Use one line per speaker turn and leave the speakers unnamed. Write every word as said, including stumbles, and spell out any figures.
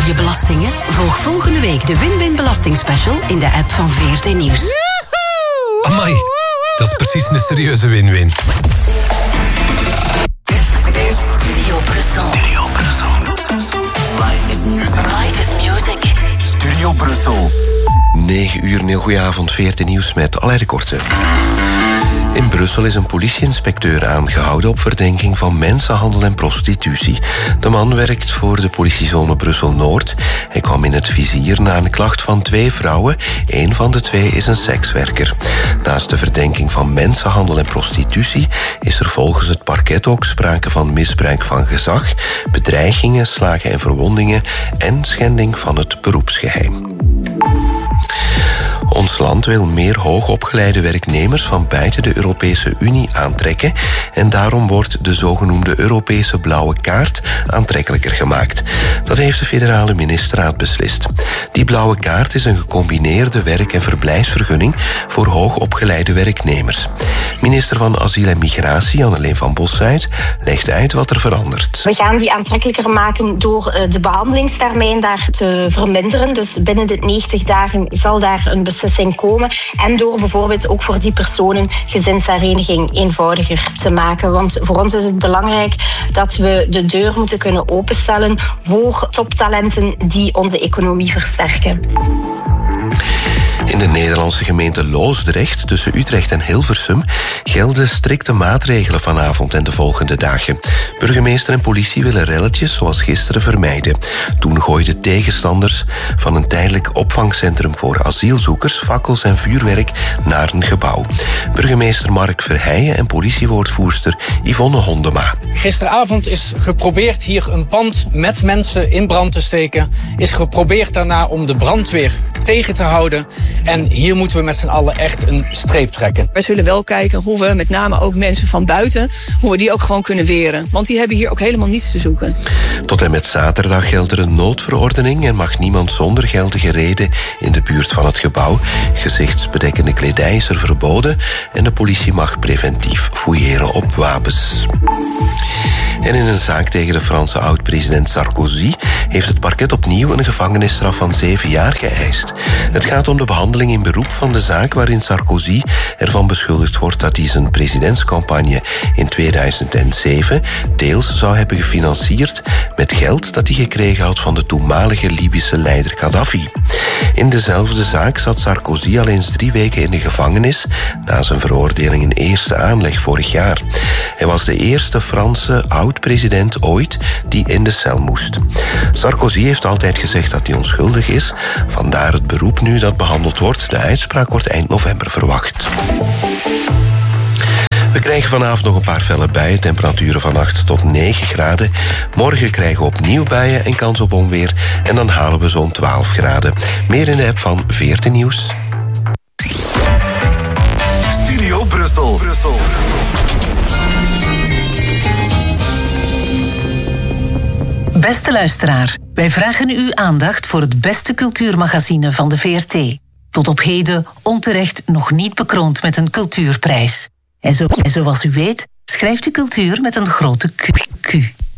je belastingen? Volg volgende week de Win-Win Belastingspecial in de app van V R T Nieuws.
Amai, dat is precies een serieuze win-win.
Dit is Studio Brussel. Studio Brussel. Life is music. Life is music.
Studio Brussel. negen uur, een heel goeie avond, V R T Nieuws met Alain de Korte. In Brussel is een politieinspecteur aangehouden op verdenking van mensenhandel en prostitutie. De man werkt voor de politiezone Brussel-Noord. Hij kwam in het vizier na een klacht van twee vrouwen. Eén van de twee is een sekswerker. Naast de verdenking van mensenhandel en prostitutie is er volgens het parket ook sprake van misbruik van gezag, bedreigingen, slagen en verwondingen en schending van het beroepsgeheim. Ons land wil meer hoogopgeleide werknemers van buiten de Europese Unie aantrekken en daarom wordt de zogenoemde Europese blauwe kaart aantrekkelijker gemaakt. Dat heeft de federale ministerraad beslist. Die blauwe kaart is een gecombineerde werk- en verblijfsvergunning voor hoogopgeleide werknemers. Minister van Asiel en Migratie, Anneleen van Bossuyt, legt uit wat er verandert.
We gaan die aantrekkelijker maken door de behandelingstermijn daar te verminderen. Dus binnen de negentig dagen zal daar een beslissing komen. En door bijvoorbeeld ook voor die personen gezinshereniging eenvoudiger te maken. Want voor ons is het belangrijk dat we de deur moeten kunnen openstellen voor toptalenten die onze economie versterken.
In de Nederlandse gemeente Loosdrecht, tussen Utrecht en Hilversum, gelden strikte maatregelen vanavond en de volgende dagen. Burgemeester en politie willen relletjes zoals gisteren vermijden. Toen gooiden tegenstanders van een tijdelijk opvangcentrum voor asielzoekers fakkels en vuurwerk naar een gebouw. Burgemeester Mark Verheijen en politiewoordvoerster Yvonne Hondema.
Gisteravond is geprobeerd hier een pand met mensen in brand te steken. Is geprobeerd daarna om de brandweer tegen te houden. En hier moeten we met z'n allen echt een streep trekken.
Wij zullen wel kijken hoe we met name ook mensen van buiten, hoe we die ook gewoon kunnen weren. Want die hebben hier ook helemaal niets te zoeken.
Tot en met zaterdag geldt er een noodverordening en mag niemand zonder geldige reden in de buurt van het gebouw. Gezichtsbedekkende kledij is er verboden en de politie mag preventief fouilleren op wapens. En in een zaak tegen de Franse oud-president Sarkozy heeft het parket opnieuw een gevangenisstraf van zeven jaar geëist. Het gaat om de behandeling in beroep van de zaak waarin Sarkozy ervan beschuldigd wordt dat hij zijn presidentscampagne in tweeduizend zeven deels zou hebben gefinancierd met geld dat hij gekregen had van de toenmalige Libische leider Gaddafi. In dezelfde zaak zat Sarkozy al eens drie weken in de gevangenis na zijn veroordeling in eerste aanleg vorig jaar. Hij was de eerste Franse oud-president ooit die in de cel moest. Sarkozy heeft altijd gezegd dat hij onschuldig is, vandaar het beroep nu dat behandeld wordt. De uitspraak wordt eind november verwacht. We krijgen vanavond nog een paar felle buien, temperaturen van acht tot negen graden. Morgen krijgen we opnieuw buien en kans op onweer en dan halen we zo'n twaalf graden. Meer in de app van V R T Nieuws.
Studio Brussel. Brussel.
Beste luisteraar, wij vragen uw aandacht voor het beste cultuurmagazine van de V R T. Tot op heden onterecht nog niet bekroond met een cultuurprijs. En, zo, en zoals u weet, schrijft u cultuur met een grote Q. Q.